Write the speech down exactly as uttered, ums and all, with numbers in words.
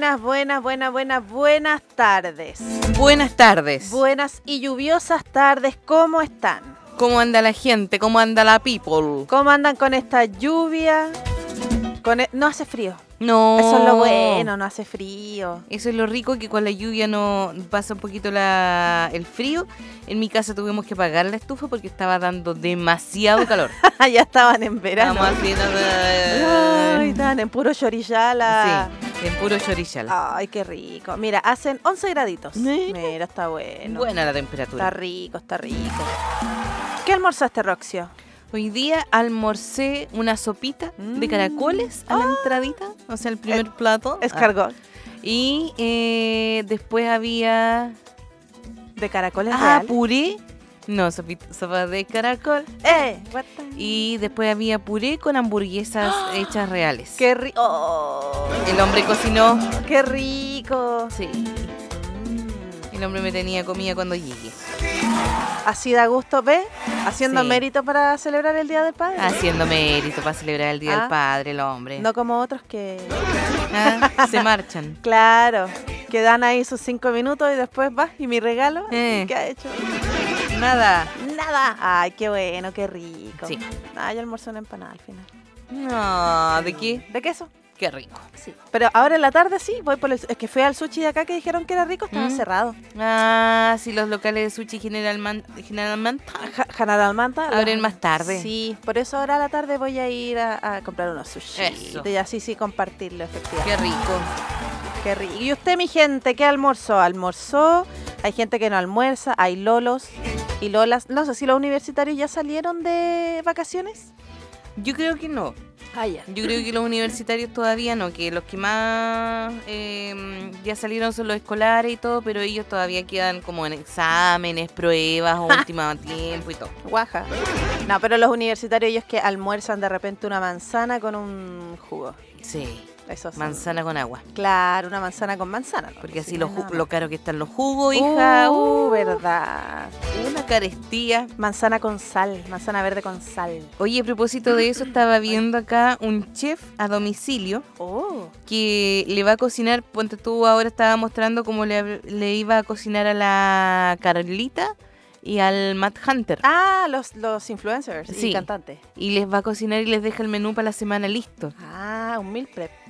Buenas, buenas, buenas, buenas, buenas tardes. Buenas tardes. Buenas y lluviosas tardes, ¿cómo están? ¿Cómo anda la gente? ¿Cómo anda la people? ¿Cómo andan con esta lluvia? Con e- no hace frío. No. Eso es lo bueno, no hace frío. Eso es lo rico, que con la lluvia no pasa un poquito la, el frío. En mi casa tuvimos que apagar la estufa porque estaba dando demasiado calor. Ya estaban en verano. Estamos haciendo... Ay, están en puro chorillara. Sí, en puro chorillara. Ay, qué rico. Mira, hacen once graditos. Mira. Mira, está bueno. Buena la Está temperatura. rico, está rico. ¿Qué almorzaste, Roxio? Hoy día almorcé una sopita Mm. de caracoles a la Ah. entradita, o sea, el primer Es- plato. Escargot. Ah. Y eh, después había... ¿De caracoles Ah, reales? puré. No, sopita, sopa de caracol. ¡Eh! What the- Y después había puré con hamburguesas hechas reales. ¡Qué rico! Oh, El hombre cocinó. ¡Qué rico! Sí. El hombre me tenía comida cuando llegué. Así da gusto, ¿ves? Haciendo Sí. mérito para celebrar el Día del Padre. Haciendo mérito para celebrar el Día Ah. del Padre, el hombre. No como otros que... Ah, se marchan. Claro, que dan ahí sus cinco minutos y después vas y mi regalo, Eh. ¿qué ha hecho? Nada. Nada. Ay, qué bueno, qué rico. Sí. Ah, yo almorcé una empanada al final. No, ¿de qué? ¿De queso? Qué rico. Sí. Pero ahora en la tarde sí, voy por el... Es que fui al sushi de acá que dijeron que era rico, estaba Mm. cerrado. Ah, sí, los locales de sushi generalman- generalmente Ja- General Manta. abren los- más tarde. Sí, por eso ahora a la tarde voy a ir a, a comprar unos sushi. Eso. Y así sí compartirlo, efectivamente. Qué rico. Qué rico. ¿Y usted, mi gente, qué almorzó? ¿Almorzó? Hay gente que no almuerza, hay lolos y lolas. No sé si los universitarios ya salieron de vacaciones. Yo creo que no. Ah, ya. Yo creo que los universitarios todavía no, que los que más eh, ya salieron son los escolares y todo, pero ellos todavía quedan como en exámenes, pruebas, o último tiempo y todo. Guaja. No, pero los universitarios ellos que almuerzan de repente una manzana con un jugo. Sí, Eso sí. manzana con agua. Claro, una manzana con manzana. ¿no? Porque así Sí, lo, no hay ju- nada lo más. caro que están los jugos, hija. Uh, uh, verdad. Una carestía. Manzana con sal, manzana verde con sal. Oye, a propósito de eso, estaba viendo acá un chef a domicilio Oh. que le va a cocinar, ponte tú, ahora estaba mostrando cómo le, le iba a cocinar a la Carlita y al Matt Hunter. Ah, los, los influencers Sí. y cantantes. Y les va a cocinar y les deja el menú para la semana listo. Ah, un meal prep.